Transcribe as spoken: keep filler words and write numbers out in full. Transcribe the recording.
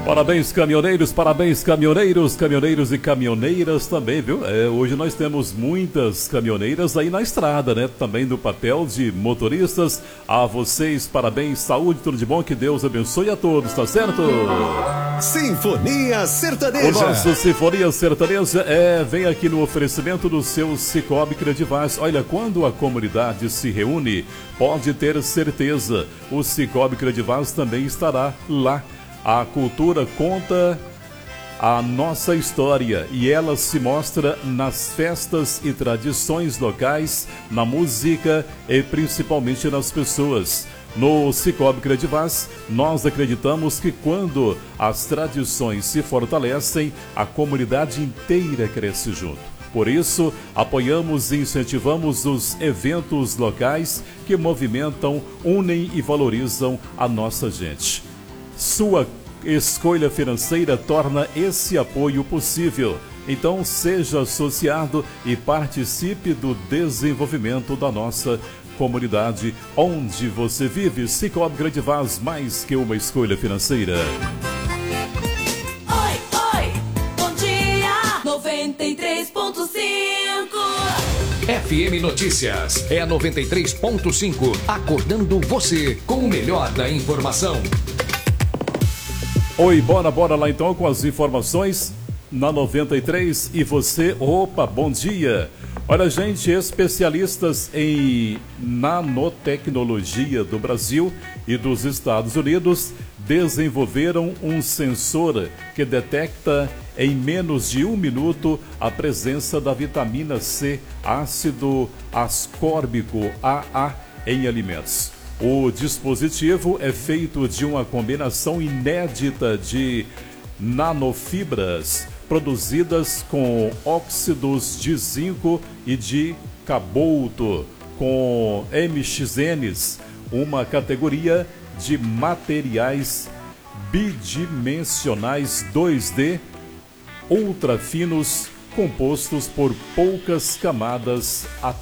Parabéns, caminhoneiros, parabéns, caminhoneiros, caminhoneiros e caminhoneiras também, viu? É, hoje nós temos muitas caminhoneiras aí na estrada, né? Também no papel de motoristas. A vocês, parabéns, saúde, tudo de bom, que Deus abençoe a todos, tá certo? Sinfonia Sertaneja. O nosso Sinfonia Sertaneja é, vem aqui no oferecimento do seu Cicobi Credivaz. Olha, quando a comunidade se reúne, pode ter certeza, o Cicobi Credivaz também estará lá. A cultura conta a nossa história e ela se mostra nas festas e tradições locais, na música e principalmente nas pessoas. No Cicobi Credivaz, nós acreditamos que quando as tradições se fortalecem, a comunidade inteira cresce junto. Por isso, apoiamos e incentivamos os eventos locais que movimentam, unem e valorizam a nossa gente. Sua escolha financeira torna esse apoio possível. Então, seja associado e participe do desenvolvimento da nossa comunidade onde você vive. Cicobi Credivaz, mais que uma escolha financeira. Oi, oi, bom dia, noventa e três ponto cinco. F M Notícias é a noventa e três ponto cinco, acordando você com o melhor da informação. Oi, bora, bora lá então com as informações na noventa e três. E você, opa, bom dia. Olha, gente, especialistas em nanotecnologia do Brasil e dos Estados Unidos desenvolveram um sensor que detecta em menos de um minuto a presença da vitamina C, ácido ascórbico A A, em alimentos. O dispositivo é feito de uma combinação inédita de nanofibras produzidas com óxidos de zinco e de cobalto, com M X Ns, uma categoria de materiais bidimensionais dois D ultrafinos compostos por poucas camadas